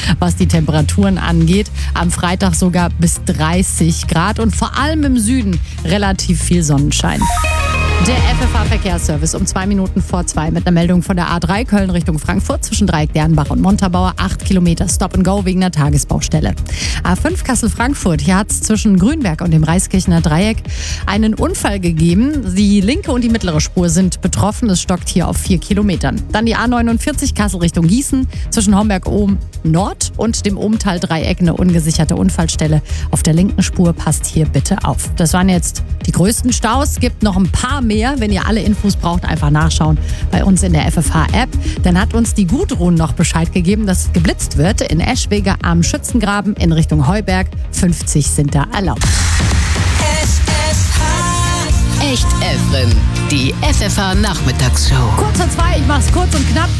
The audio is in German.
was die Temperaturen angeht. Am Freitag sogar bis 30 Grad und vor allem im Süden relativ viel Sonnenschein. Der FFH-Verkehrsservice um 2 Minuten vor 2 mit einer Meldung von der A3 Köln Richtung Frankfurt zwischen Dreieck Dernbach und Montabaur. 8 Kilometer Stop and Go wegen einer Tagesbaustelle. A5 Kassel-Frankfurt. Hier hat es zwischen Grünberg und dem Reiskirchener Dreieck einen Unfall gegeben. Die linke und die mittlere Spur sind betroffen. Es stockt hier auf 4 Kilometern. Dann die A49 Kassel Richtung Gießen zwischen Homberg-Ohm Nord und dem Ohmtal-Dreieck eine ungesicherte Unfallstelle. Auf der linken Spur passt hier bitte auf. Das waren jetzt die größten Staus. Gibt noch ein paar mehr. Wenn ihr alle Infos braucht, einfach nachschauen bei uns in der FFH-App. Dann hat uns die Gudrun noch Bescheid gegeben, dass geblitzt wird in Eschwege am Schützengraben in Richtung Heuberg. 50 sind da erlaubt. Echt Efren, die FFH-Nachmittagsshow. Kurz vor 2, ich mach's kurz und knapp.